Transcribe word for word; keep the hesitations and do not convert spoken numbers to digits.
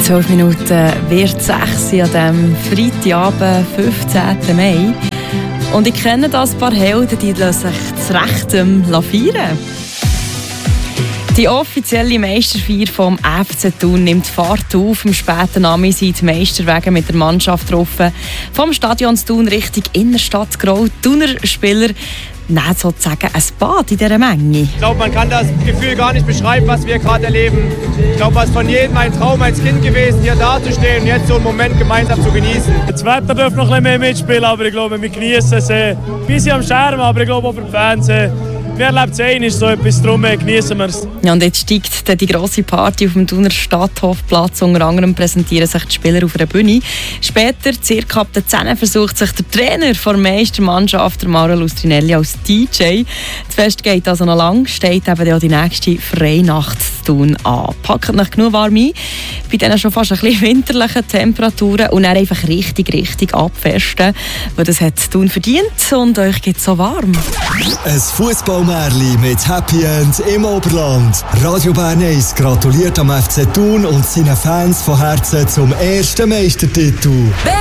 zwölf Minuten wird sechs an diesem Freitagabend, fünfzehnten Mai. Und ich kenne das paar Helden, die lassen sich zu Rechtem feiern. Die offizielle Meisterfeier vom F C Thun nimmt Fahrt auf. Am späten Nachmittag sind die Meisterwege mit der Mannschaft getroffen. Vom Stadion Thun Richtung Innenstadt Grau. Thuner Spieler nehmen sozusagen ein Bad in dieser Menge. Ich glaube, man kann das Gefühl gar nicht beschreiben, was wir gerade erleben. Ich glaube, es ist von jedem ein Traum als Kind gewesen, hier dazustehen und jetzt so einen Moment gemeinsam zu genießen. Das Wetter dürfte noch ein bisschen mehr mitspielen, aber ich glaube, wir genießen es. Ein bisschen am Scherm, aber ich glaube auch für die Fans. Wir erleben es ein, ist so etwas, darum genießen wir es. Ja, und jetzt steigt dann die grosse Party auf dem Thuner Stadthofplatz. Unter anderem präsentieren sich die Spieler auf einer Bühne. Später, circa ab der zehn, versucht sich der Trainer der Meistermannschaft, der Mauro Lustrinelli, als D J. Das Fest geht also noch lang, steht eben auch die nächste Freinacht zu Thun an. Packt noch genug warm ein, bei diesen schon fast ein bisschen winterlichen Temperaturen und dann einfach richtig, richtig abfesten, weil das hat Thun verdient und euch geht so warm. Ein Fußballmärli mit Happy End im Oberland. Radio Bern eins gratuliert am F C Thun und seinen Fans von Herzen zum ersten Meistertitel.